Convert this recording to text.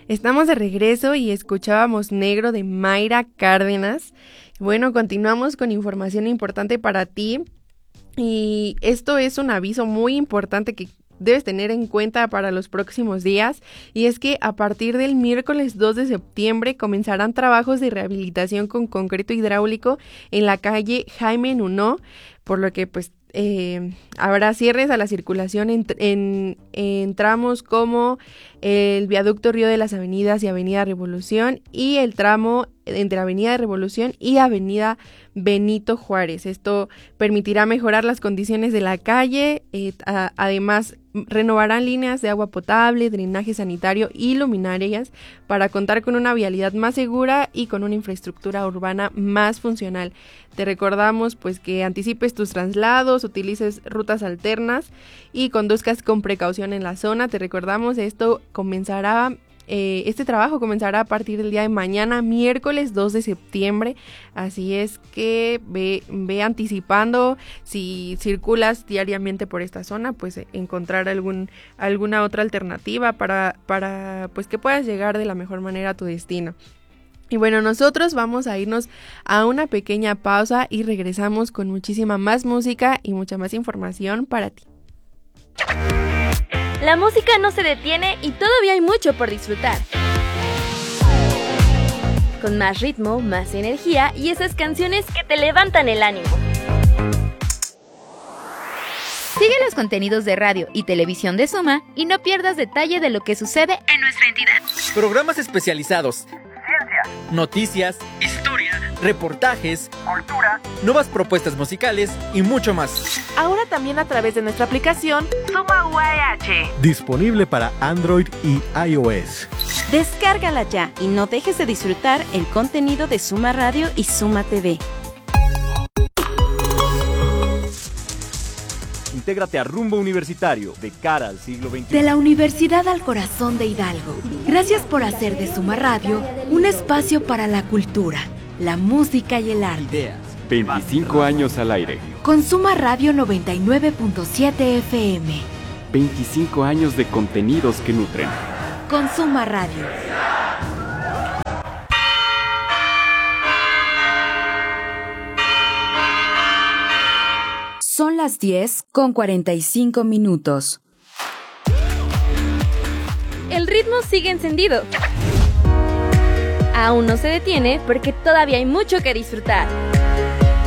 Estamos de regreso y escuchábamos Negro de Mayra Cárdenas. Bueno, continuamos con información importante para ti y esto es un aviso muy importante que debes tener en cuenta para los próximos días, y es que a partir del miércoles 2 de septiembre comenzarán trabajos de rehabilitación con concreto hidráulico en la calle Jaime Nuno, por lo que pues habrá cierres a la circulación en tramos como el viaducto Río de las Avenidas y Avenida Revolución, y el tramo entre Avenida Revolución y Avenida Benito Juárez. Esto permitirá mejorar las condiciones de la calle, además renovarán líneas de agua potable, drenaje sanitario y luminarias para contar con una vialidad más segura y con una infraestructura urbana más funcional. Te recordamos pues que anticipes tus traslados, utilices rutas alternas y conduzcas con precaución en la zona. Te recordamos, este trabajo comenzará a partir del día de mañana, miércoles 2 de septiembre, así es que ve anticipando. Si circulas diariamente por esta zona, pues encontrar alguna otra alternativa para pues que puedas llegar de la mejor manera a tu destino. Y bueno, nosotros vamos a irnos a una pequeña pausa y regresamos con muchísima más música y mucha más información para ti. La música no se detiene y todavía hay mucho por disfrutar. Con más ritmo, más energía y esas canciones que te levantan el ánimo. Sigue los contenidos de radio y televisión de Suma y no pierdas detalle de lo que sucede en nuestra entidad. Programas especializados, ciencia, noticias, historia, reportajes, cultura, nuevas propuestas musicales y mucho más. Ahora también a través de nuestra aplicación Suma UAH. Disponible para Android y iOS. Descárgala ya y no dejes de disfrutar el contenido de Suma Radio y Suma TV. Intégrate a Rumbo Universitario, de cara al siglo XXI. De la Universidad al Corazón de Hidalgo. Gracias por hacer de Suma Radio un espacio para la cultura, la música y el arte. Ideas. 25 años al aire. Con Suma Radio 99.7 FM. 25 años de contenidos que nutren. Con Suma Radio. Son las 10:45. El ritmo sigue encendido. Aún no se detiene porque todavía hay mucho que disfrutar.